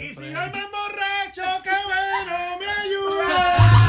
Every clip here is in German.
Y si yo me emborracho, que bueno, me ayuda.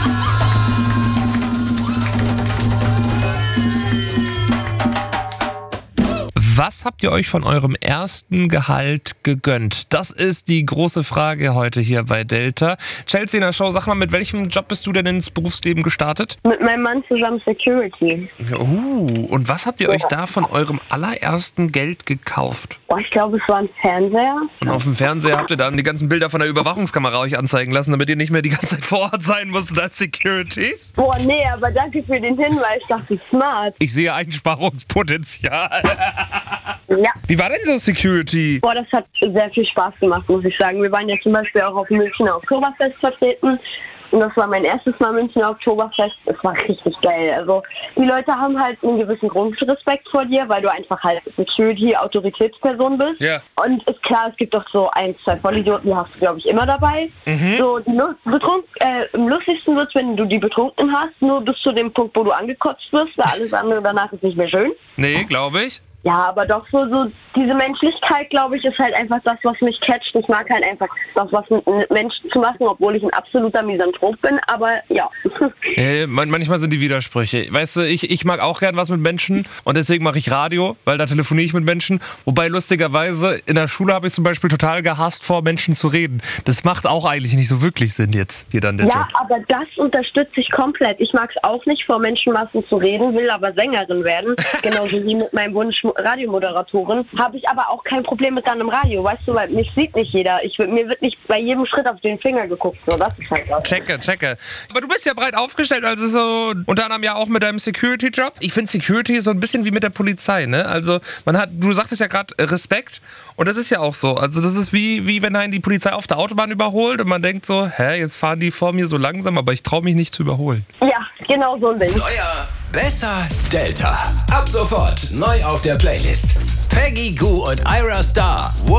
Was habt ihr euch von eurem ersten Gehalt gegönnt? Das ist die große Frage heute hier bei Delta. Chelsea in der Show, sag mal, mit welchem Job bist du denn ins Berufsleben gestartet? Mit meinem Mann zusammen Security. Und was habt ihr euch da von eurem allerersten Geld gekauft? Ich glaube, es war ein Fernseher. Und auf dem Fernseher habt ihr dann die ganzen Bilder von der Überwachungskamera euch anzeigen lassen, damit ihr nicht mehr die ganze Zeit vor Ort sein musstet als Securities? Nee, aber danke für den Hinweis, dachte ich smart. Ich sehe Einsparungspotenzial. Ja. Wie war denn so Security? Das hat sehr viel Spaß gemacht, muss ich sagen. Wir waren ja zum Beispiel auch auf dem Münchner Oktoberfest vertreten. Und das war mein erstes Mal Münchner Oktoberfest. Es war richtig geil. Also die Leute haben halt einen gewissen Grundrespekt vor dir, weil du einfach halt Security-Autoritätsperson bist. Ja. Und ist klar, es gibt doch so 1, 2 Vollidioten, die hast du, glaube ich, immer dabei. So, am lustigsten wird es, wenn du die betrunken hast, nur bis zu dem Punkt, wo du angekotzt wirst, weil alles andere danach ist nicht mehr schön. Nee, glaube ich. Ja, aber doch so diese Menschlichkeit, glaube ich, ist halt einfach das, was mich catcht. Ich mag halt einfach das, was mit Menschen zu machen, obwohl ich ein absoluter Misanthrop bin, aber ja. Manchmal sind die Widersprüche. Weißt du, ich mag auch gern was mit Menschen und deswegen mache ich Radio, weil da telefoniere ich mit Menschen. Wobei lustigerweise in der Schule habe ich zum Beispiel total gehasst, vor Menschen zu reden. Das macht auch eigentlich nicht so wirklich Sinn jetzt hier dann der Job. Ja, aber das unterstütze ich komplett. Ich mag es auch nicht, vor Menschenmassen zu reden, will aber Sängerin werden. Genauso wie mit meinem Wunsch Radiomoderatorin. Habe ich aber auch kein Problem mit dann im Radio, weißt du, weil mich sieht nicht jeder. Mir wird nicht bei jedem Schritt auf den Finger geguckt. So, das ist halt was. Checke. Aber du bist ja breit aufgestellt, also so unter anderem ja auch mit deinem Security-Job. Ich finde Security so ein bisschen wie mit der Polizei, ne? Also du sagtest ja gerade Respekt und das ist ja auch so. Also das ist wie wenn einen die Polizei auf der Autobahn überholt und man denkt so, jetzt fahren die vor mir so langsam, aber ich traue mich nicht zu überholen. Ja, genau so ein Ding. Neuer Besser Delta. Ab sofort neu auf der Playlist. Peggy Gou und Ira Star.